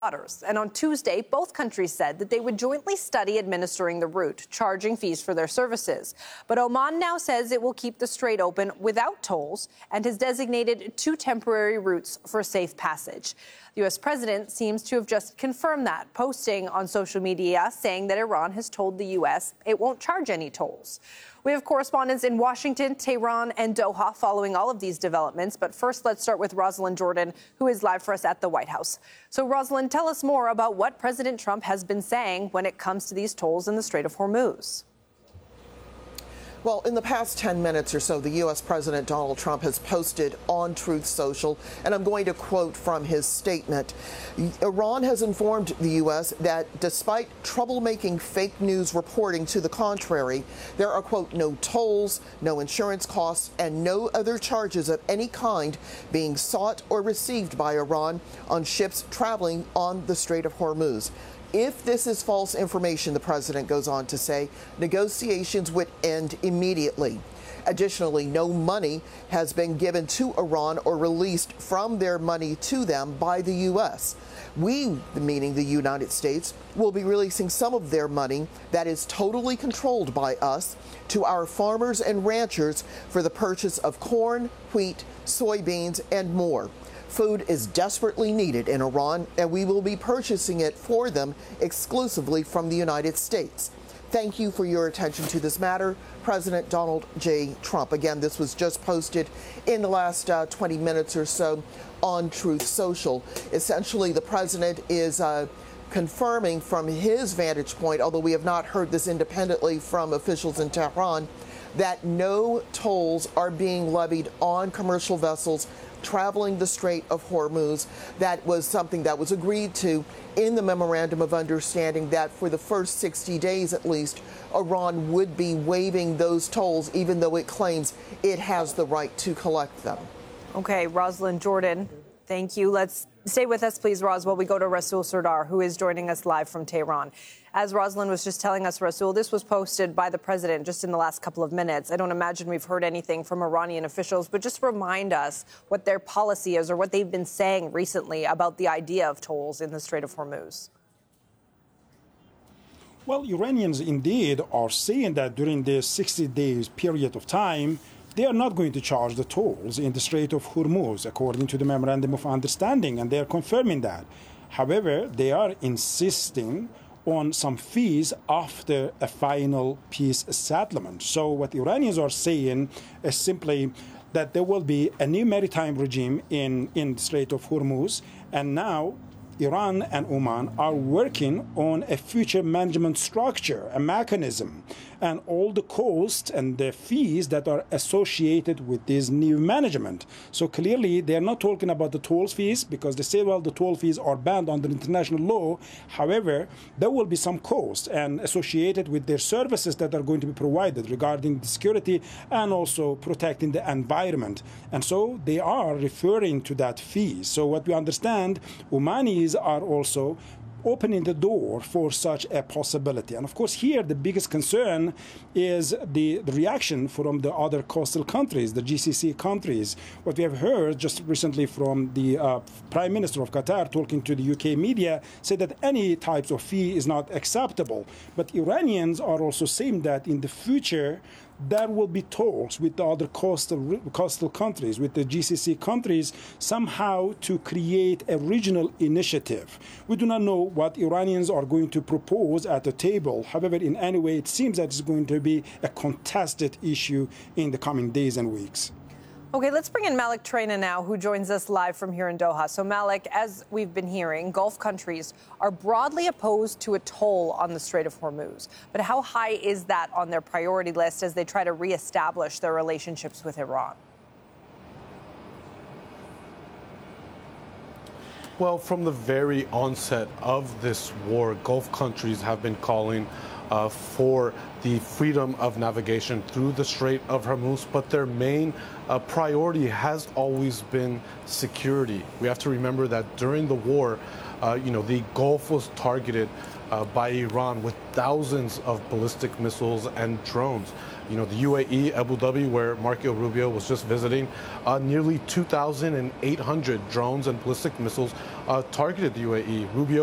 waters. And on Tuesday, both countries said that they would jointly study administering the route, charging fees for their services. But Oman now says it will keep the strait open without tolls and has designated 2 temporary routes for safe passage. The U.S. president seems to have just confirmed that, posting on social media saying that Iran has told the U.S. it won't charge any tolls. We have correspondents in Washington, Tehran, and Doha following all of these developments. But first, let's start with Rosalind Jordan, who is live for us at the White House. So, Rosalind, tell us more about what President Trump has been saying when it comes to these tolls in the Strait of Hormuz. Well, in the past 10 minutes or so, the U.S. President Donald Trump has posted on Truth Social, and I'm going to quote from his statement. Iran has informed the U.S. that despite troublemaking fake news reporting to the contrary, there are, quote, no tolls, no insurance costs, and no other charges of any kind being sought or received by Iran on ships traveling on the Strait of Hormuz. If this is false information, the president goes on to say, negotiations would end immediately. Additionally, no money has been given to Iran or released from their money to them by the U.S. We, meaning the United States, will be releasing some of their money that is totally controlled by us to our farmers and ranchers for the purchase of corn, wheat, soybeans, and more. Food is desperately needed in Iran, and we will be purchasing it for them exclusively from the United States. Thank you for your attention to this matter, President Donald J. Trump. Again, this was just posted in the last 20 minutes or so on Truth Social. Essentially, the president is confirming from his vantage point, although we have not heard this independently from officials in Tehran, that no tolls are being levied on commercial vessels traveling the Strait of Hormuz. That was something that was agreed to in the Memorandum of Understanding that for the first 60 days at least, Iran would be waiving those tolls, even though it claims it has the right to collect them. Okay, Rosalind Jordan, thank you. Let's stay with us, please, Ros, while we go to Rasul Sardar, who is joining us live from Tehran. As Rosalind was just telling us, Rasul, this was posted by the president just in the last couple of minutes. I don't imagine we've heard anything from Iranian officials, but just remind us what their policy is or what they've been saying recently about the idea of tolls in the Strait of Hormuz. Well, Iranians indeed are saying that during this 60 days period of time, they are not going to charge the tolls in the Strait of Hormuz, according to the Memorandum of Understanding, and they are confirming that. However, they are insisting on some fees after a final peace settlement. So what Iranians are saying is simply that there will be a new maritime regime in the Strait of Hormuz, and now Iran and Oman are working on a future management structure, a mechanism, and all the costs and the fees that are associated with this new management. So clearly, they're not talking about the toll fees because they say, well, the toll fees are banned under international law. However, there will be some costs and associated with their services that are going to be provided regarding the security and also protecting the environment. And so they are referring to that fee. So what we understand, Omanis are also opening the door for such a possibility. And of course, here the biggest concern is the reaction from the other coastal countries, the GCC countries. What we have heard just recently from the Prime Minister of Qatar talking to the UK media said that any types of fee is not acceptable. But Iranians are also saying that in the future, there will be talks with the other coastal countries, with the GCC countries, somehow to create a regional initiative. We do not know what Iranians are going to propose at the table. However, in any way, it seems that it's going to be a contested issue in the coming days and weeks. Okay, let's bring in Malik Traina now, who joins us live from here in Doha. So, Malik, as we've been hearing, Gulf countries are broadly opposed to a toll on the Strait of Hormuz. But how high is that on their priority list as they try to reestablish their relationships with Iran? Well, from the very onset of this war, Gulf countries have been calling for the freedom of navigation through the Strait of Hormuz, but their main priority has always been security. We have to remember that during the war, the Gulf was targeted by Iran with thousands of ballistic missiles and drones. You know, the UAE, Abu Dhabi, where Marco Rubio was just visiting, nearly 2,800 drones and ballistic missiles targeted the UAE. Rubio